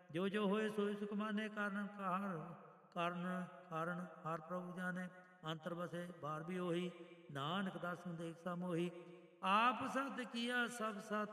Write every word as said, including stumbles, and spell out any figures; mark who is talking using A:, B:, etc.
A: ਜੋ ਜੋ ਹੋਏ ਸੋਈ ਸੁਖ ਮਾਨੇ, ਕਾਰਨ ਕਾਰ ਕਾਰਨ ਕਾਰਨ ਹਰ ਪ੍ਰਭੂ ਜਾਣੇ। ਅੰਤਰ ਬਸੇ ਬਾਰ ਵੀ ਉਹੀ, ਨਾਨਕ ਦਰਸ਼ਨ ਦੇਖ ਸਾ ਮੋਹੀ। ਆਪ ਸਤ ਕੀਆ ਸਭ ਸਤ